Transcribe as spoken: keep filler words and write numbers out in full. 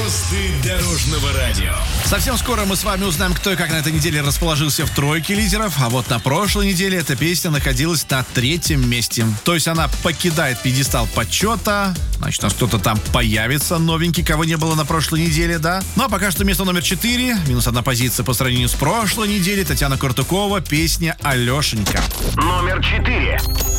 Звезды дорожного радио. Совсем скоро мы с вами узнаем, кто и как на этой неделе расположился в тройке лидеров. А вот на прошлой неделе эта песня находилась на третьем месте. То есть она покидает пьедестал почета. Значит, у нас кто-то там появится новенький, кого не было на прошлой неделе, да? Ну а пока что место номер четыре. Минус одна позиция по сравнению с прошлой неделей. Татьяна Куртукова. Песня «Алешенька». Номер четыре.